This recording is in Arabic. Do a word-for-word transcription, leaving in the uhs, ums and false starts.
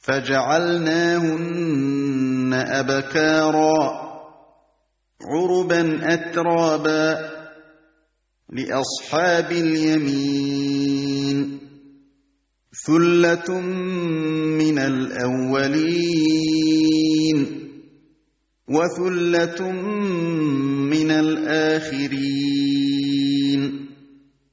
فَجَعَلْنَاهُنَّ أَبْكَارًا عُرُبًا أَتْرَابًا لِأَصْحَابِ الْيَمِينِ ثُلَّةٌ مِّنَ الْأَوَّلِينَ وَثُلَّةٌ مِّنَ الْآخِرِينَ